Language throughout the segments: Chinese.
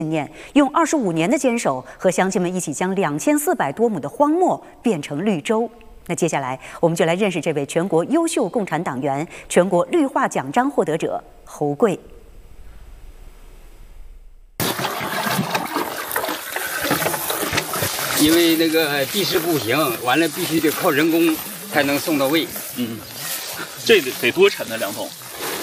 用25年的坚守，和乡亲们一起将2400多亩的荒漠变成绿洲。那接下来，我们就来认识这位全国优秀共产党员、全国绿化奖章获得者侯贵。 因为那个地势不行，完了必须得靠人工才能送到位。 这得多沉呢，2桶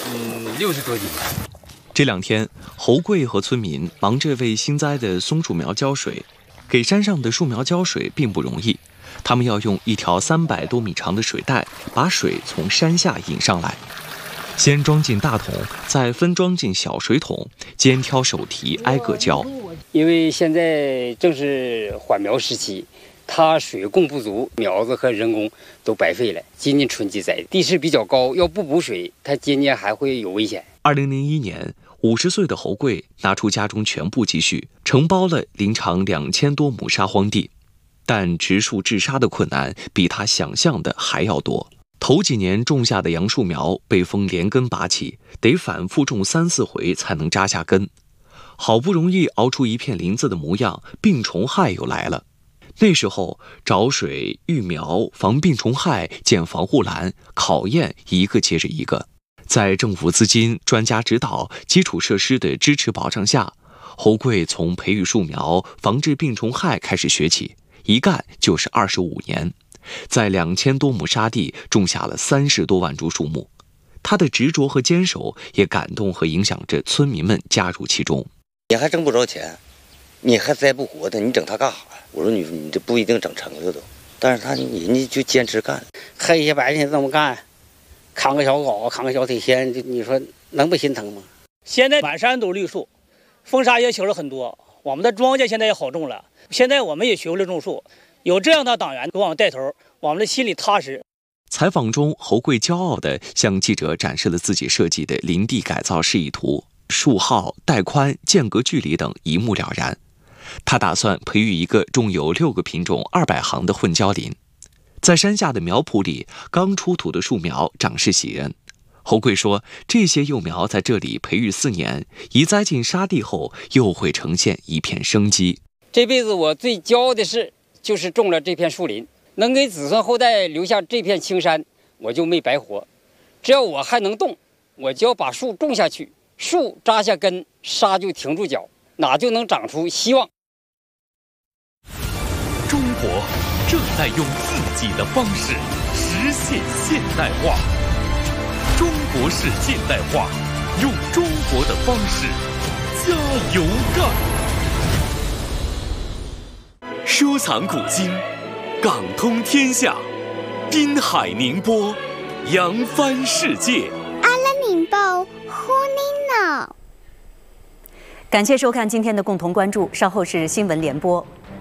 ？60多斤。 这2天，侯贵和村民忙着为新栽的松树苗浇水。给山上的树苗浇水并不容易，他们要用一条300多米长的水带，把水从山下引上来。先装进大桶，再分装进小水桶，肩挑手提，挨个浇。 因为现在正是缓苗时期，它水供不足，苗子和人工都白费了。今年春季栽，地势比较高，要不补水，它今年还会有危险。 2001年，50岁的侯贵拿出家中全部积蓄，承包了林场2000多亩沙荒地，但植树治沙的困难比他想象的还要多。头几年种下的杨树苗被风连根拔起，得反复种3、4回才能扎下根。好不容易熬出一片林子的模样，病虫害又来了。那时候找水、育苗、防病虫害、建防护栏，考验一个接着一个。在政府资金、专家指导、基础设施的支持保障下，侯贵从培育树苗、防治病虫害开始学起，一干就是25年，在2000多亩沙地种下了30多万株树木。他的执着和坚守也感动和影响着村民们加入其中。 你还挣不着钱，你还栽不活的，你整它干啥呀？我说你这不一定整成了都，但是人家就坚持干， 黑天白天这么干，扛个小镐，扛个小铁锨，你说能不心疼吗？现在满山都绿树，风沙也修了很多，我们的庄稼现在也好种了。现在我们也学会了种树，有这样的党员给我们带头，我们的心里踏实。 采访中，侯贵骄傲地向记者展示了自己设计的林地改造示意图，树号、带宽、间隔距离等一目了然。他打算培育一个种有6个品种、200行的混交林。在山下的苗圃里，刚出土的树苗长势喜人。侯贵说，这些幼苗在这里培育4年，一栽进沙地后，又会呈现一片生机。 这辈子我最骄傲的事，就是种了这片树林，能给子孙后代留下这片青山，我就没白活。只要我还能动，我就要把树种下去，树扎下根，沙就停住脚，哪就能长出希望。 中国正在用自己的方式实现现代化。中国式现代化，用中国的方式加油干。收藏古今，港通天下，滨海宁波，扬帆世界。 阿拉宁报呼您呢。 感谢收看今天的共同关注，稍后是新闻联播。